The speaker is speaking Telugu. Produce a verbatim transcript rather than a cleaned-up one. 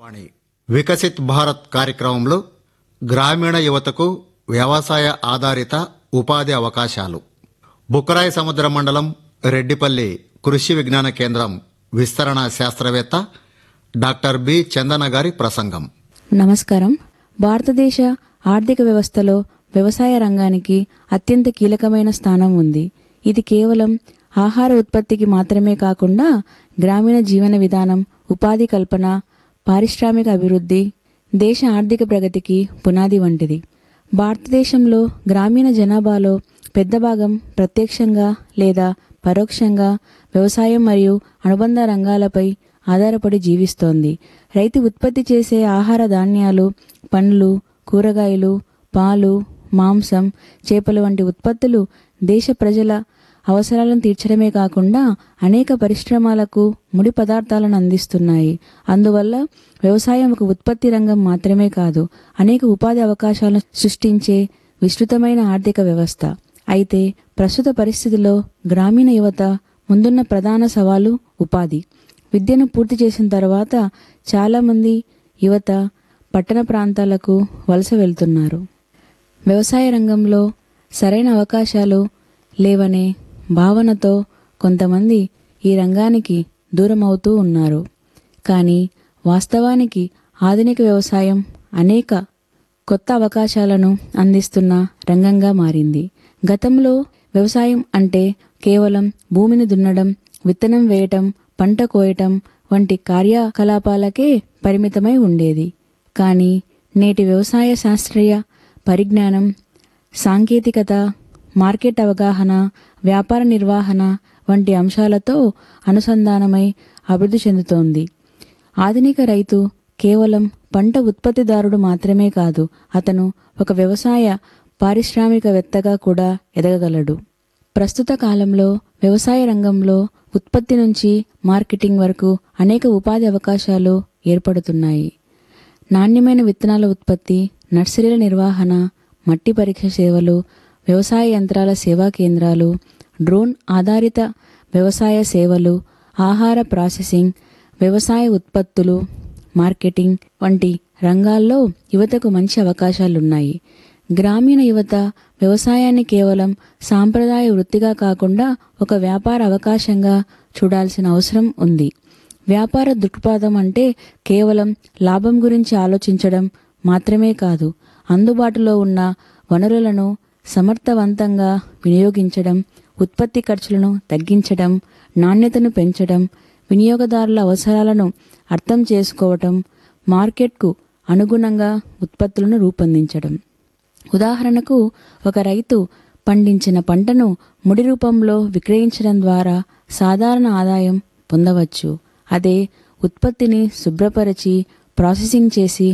వాణి వికసిత్ భారత్ కార్యక్రమంలో గ్రామీణ యువతకు వ్యవసాయ ఆధారిత ఉపాధి అవకాశాలు బుక్కరాయ సముద్ర మండలం రెడ్డిపల్లి కృషి విజ్ఞాన కేంద్రం విస్తరణ శాస్త్రవేత్త డాక్టర్ బి చందన గారి ప్రసంగం. నమస్కారం. భారతదేశ ఆర్థిక వ్యవస్థలో వ్యవసాయ రంగానికి అత్యంత కీలకమైన స్థానం ఉంది. ఇది కేవలం ఆహార ఉత్పత్తికి మాత్రమే కాకుండా గ్రామీణ జీవన విధానం, ఉపాధి కల్పన, పారిశ్రామిక అభివృద్ధి, దేశ ఆర్థిక ప్రగతికి పునాది వంటిది. భారతదేశంలో గ్రామీణ జనాభాలో పెద్ద భాగం ప్రత్యక్షంగా లేదా పరోక్షంగా వ్యవసాయం మరియు అనుబంధ రంగాలపై ఆధారపడి జీవిస్తోంది. రైతు ఉత్పత్తి చేసే ఆహార ధాన్యాలు, పండ్లు, కూరగాయలు, పాలు, మాంసం, చేపలు వంటి ఉత్పత్తులు దేశ ప్రజల అవసరాలను తీర్చడమే కాకుండా అనేక పరిశ్రమలకు ముడి పదార్థాలను అందిస్తున్నాయి. అందువల్ల వ్యవసాయం ఒక ఉత్పత్తి రంగం మాత్రమే కాదు, అనేక ఉపాధి అవకాశాలను సృష్టించే విస్తృతమైన ఆర్థిక వ్యవస్థ. అయితే ప్రస్తుత పరిస్థితిలో గ్రామీణ యువత ముందున్న ప్రధాన సవాలు ఉపాధి. విద్యను పూర్తి చేసిన తర్వాత చాలామంది యువత పట్టణ ప్రాంతాలకు వలస వెళ్తున్నారు. వ్యవసాయ రంగంలో సరైన అవకాశాలు లేవనే భావనతో కొంతమంది ఈ రంగానికి దూరం అవుతూ ఉన్నారు. కానీ వాస్తవానికి ఆధునిక వ్యవసాయం అనేక కొత్త అవకాశాలను అందిస్తున్న రంగంగా మారింది. గతంలో వ్యవసాయం అంటే కేవలం భూమిని దున్నడం, విత్తనం వేయటం, పంట కోయటం వంటి కార్యకలాపాలకే పరిమితమై ఉండేది. కానీ నేటి వ్యవసాయ శాస్త్రీయ పరిజ్ఞానం, సాంకేతికత, మార్కెట్ అవగాహన, వ్యాపార నిర్వహణ వంటి అంశాలతో అనుసంధానమై అభివృద్ధి చెందుతోంది. ఆధునిక రైతు కేవలం పంట ఉత్పత్తిదారుడు మాత్రమే కాదు, అతను ఒక వ్యవసాయ పారిశ్రామికవేత్తగా కూడా ఎదగగలడు. ప్రస్తుత కాలంలో వ్యవసాయ రంగంలో ఉత్పత్తి నుంచి మార్కెటింగ్ వరకు అనేక ఉపాధి అవకాశాలు ఏర్పడుతున్నాయి. నాణ్యమైన విత్తనాల ఉత్పత్తి, నర్సరీల నిర్వహణ, మట్టి పరీక్ష సేవలు, వ్యవసాయ యంత్రాల సేవా కేంద్రాలు, డ్రోన్ ఆధారిత వ్యవసాయ సేవలు, ఆహార ప్రాసెసింగ్, వ్యవసాయ ఉత్పత్తులు మార్కెటింగ్ వంటి రంగాల్లో యువతకు మంచి అవకాశాలున్నాయి. గ్రామీణ యువత వ్యవసాయాన్ని కేవలం సాంప్రదాయ వృత్తిగా కాకుండా ఒక వ్యాపార అవకాశంగా చూడాల్సిన అవసరం ఉంది. వ్యాపార దృక్పథం అంటే కేవలం లాభం గురించి ఆలోచించడం మాత్రమే కాదు, అందుబాటులో ఉన్న వనరులను సమర్థవంతంగా వినియోగించడం, ఉత్పత్తి ఖర్చులను తగ్గించడం, నాణ్యతను పెంచడం, వినియోగదారుల అవసరాలను అర్థం చేసుకోవటం, మార్కెట్కు అనుగుణంగా ఉత్పత్తులను రూపొందించడం. ఉదాహరణకు, ఒక రైతు పండించిన పంటను ముడి రూపంలో విక్రయించడం ద్వారా సాధారణ ఆదాయం పొందవచ్చు. అదే ఉత్పత్తిని శుభ్రపరిచి ప్రాసెసింగ్ చేసి